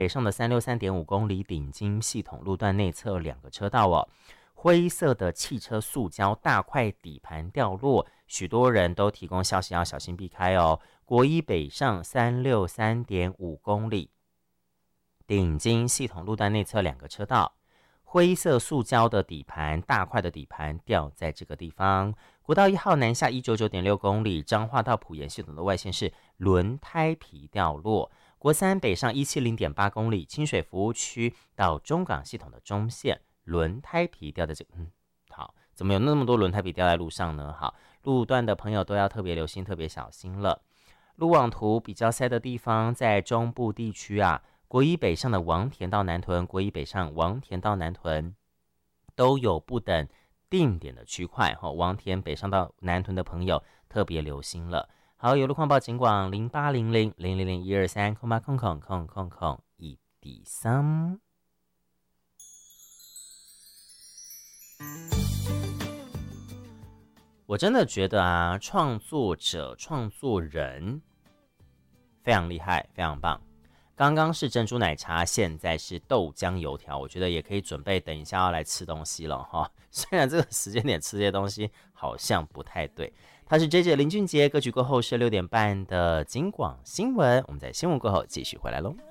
北上的363.5公里顶金系统路段内侧2个车道哦，灰色的汽车塑胶大块底盘掉落，许多人都提供消息要小心避开哦。国一北上363.5公里顶金系统路段内侧2个车道，灰色塑胶的底盘大块的底盘掉在这个地方。国道1号南下199.6公里，彰化到埔盐系统的外线是轮胎皮掉落。国3北上170.8公里，清水服务区到中港系统的中线轮胎皮掉在这好，怎么有那么多轮胎皮掉在路上呢？好，路段的朋友都要特别留心，特别小心了。路网图比较塞的地方在中部地区啊，国一北上的王田到南屯，国一北上王田到南屯都有不等定点的区块，王田北上到南屯的朋友特别留心了。好，有路况报警广08000001230800000123。我真的觉得啊，创作者、创作人非常厉害，非常棒。刚刚是珍珠奶茶，现在是豆浆油条，我觉得也可以准备等一下要来吃东西了哈。虽然这个时间点吃这些东西好像不太对。他是 JJ 林俊杰，歌曲过后是6点半的警广新闻，我们在新闻过后继续回来喽。